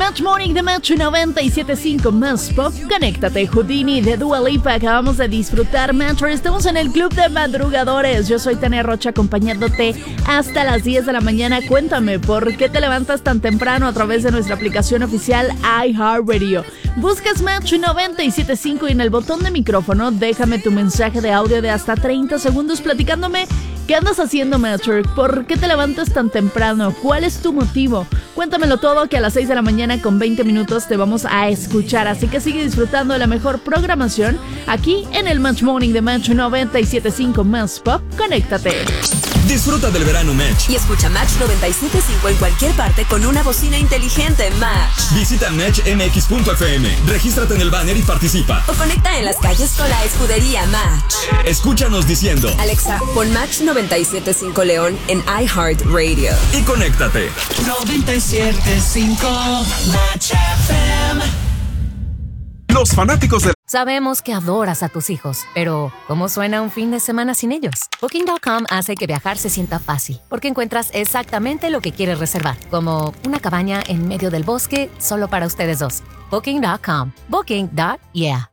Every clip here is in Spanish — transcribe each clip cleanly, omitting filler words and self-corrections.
Match Morning de Match 97.5 Más Pop. Conéctate, Houdini de Dua Lipa. Acabamos de disfrutar Matcher. Estamos en el Club de Madrugadores. Yo soy Tania Rocha acompañándote hasta las 10 de la mañana. Cuéntame, ¿por qué te levantas tan temprano a través de nuestra aplicación oficial iHeartRadio? Buscas Match 97.5 y en el botón de micrófono déjame tu mensaje de audio de hasta 30 segundos platicándome qué andas haciendo, Matcher. ¿Por qué te levantas tan temprano? ¿Cuál es tu motivo? Cuéntamelo todo, que a las 6 de la mañana con 20 minutos te vamos a escuchar. Así que sigue disfrutando de la mejor programación aquí en el Match Morning de Match 97.5 Más Pop. Conéctate. Disfruta del verano Match. Y escucha Match 97.5 en cualquier parte con una bocina inteligente Match. Visita matchmx.fm, regístrate en el banner y participa. O conecta en las calles con la escudería Match. Escúchanos diciendo: Alexa, pon Match 97.5 León en iHeartRadio. Y conéctate. 97.5 Match FM. Los fanáticos de... Sabemos que adoras a tus hijos, pero ¿cómo suena un fin de semana sin ellos? Booking.com hace que viajar se sienta fácil, porque encuentras exactamente lo que quieres reservar, como una cabaña en medio del bosque solo para ustedes dos. Booking.com. Booking.yeah.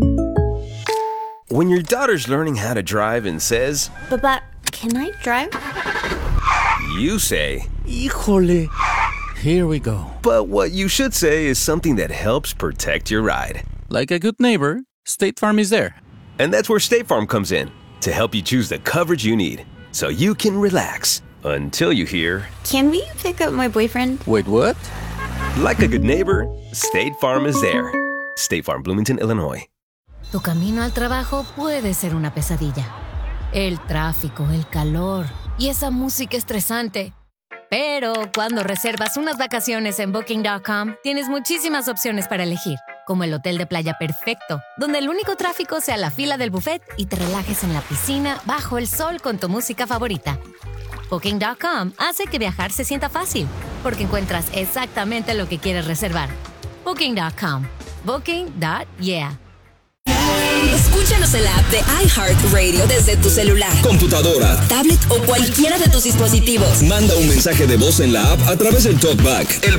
When your daughter's learning how to drive and says, Papa, can I drive? You say, Híjole. Here we go. but what you should say is something that helps protect your ride. Like a good neighbor, State Farm is there. And that's where State Farm comes in, to help you choose the coverage you need, so you can relax until you hear, Can we pick up my boyfriend? Wait, what? like a good neighbor, State Farm is there. State Farm, Bloomington, Illinois. Tu camino al trabajo puede ser una pesadilla. El tráfico, el calor y esa música estresante. Pero cuando reservas unas vacaciones en Booking.com, tienes muchísimas opciones para elegir, como el hotel de playa perfecto, donde el único tráfico sea la fila del buffet y te relajes en la piscina bajo el sol con tu música favorita. Booking.com hace que viajar se sienta fácil, porque encuentras exactamente lo que quieres reservar. Booking.com. Booking.yeah. Escúchanos en la app de iHeartRadio desde tu celular, computadora, tablet o cualquiera de tus dispositivos. manda un mensaje de voz en la app a través del TalkBack, el